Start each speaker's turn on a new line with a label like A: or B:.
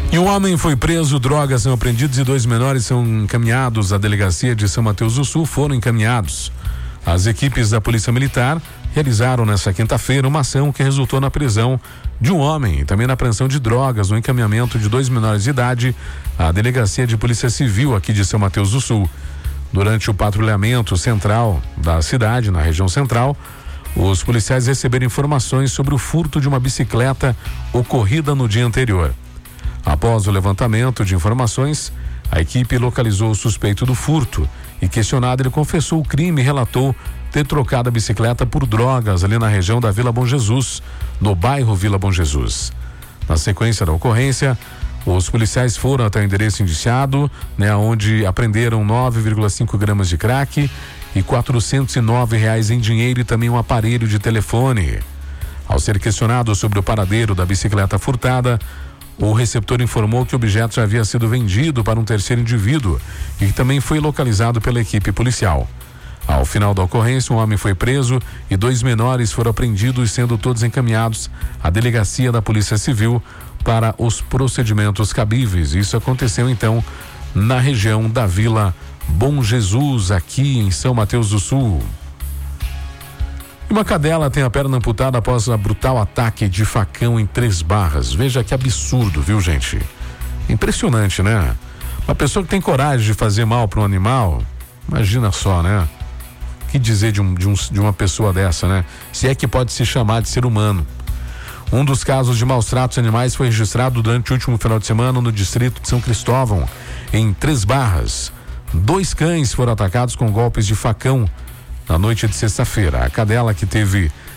A: E um homem foi preso, drogas são apreendidas e 2 menores são encaminhados à delegacia de São Mateus do Sul, foram encaminhados. As equipes da Polícia Militar realizaram nesta quinta-feira uma ação que resultou na prisão de um homem e também na apreensão de drogas no encaminhamento de 2 menores de idade à delegacia de Polícia Civil aqui de São Mateus do Sul. Durante o patrulhamento central da cidade, na região central, os policiais receberam informações sobre o furto de uma bicicleta ocorrida no dia anterior. Após o levantamento de informações, a equipe localizou o suspeito do furto e, questionado, ele confessou o crime e relatou ter trocado a bicicleta por drogas ali na região da Vila Bom Jesus, no bairro Vila Bom Jesus. Na sequência da ocorrência, os policiais foram até o endereço indiciado, onde apreenderam 9,5 gramas de crack e R$409 em dinheiro e também um aparelho de telefone. Ao ser questionado sobre o paradeiro da bicicleta furtada, o receptor informou que o objeto já havia sido vendido para um terceiro indivíduo e que também foi localizado pela equipe policial. Ao final da ocorrência, um homem foi preso e 2 menores foram apreendidos, sendo todos encaminhados à delegacia da Polícia Civil para os procedimentos cabíveis. Isso aconteceu então na região da Vila Bom Jesus, aqui em São Mateus do Sul. E uma cadela tem a perna amputada após um brutal ataque de facão em 3 Barras. Veja que absurdo, viu, gente? Impressionante, né? Uma pessoa que tem coragem de fazer mal para um animal, imagina só, né? O que dizer de uma pessoa dessa, né? Se é que pode se chamar de ser humano. Um dos casos de maus tratos animais foi registrado durante o último final de semana no distrito de São Cristóvão, em 3 Barras. 2 cães foram atacados com golpes de facão na noite de sexta-feira. A cadela, que teve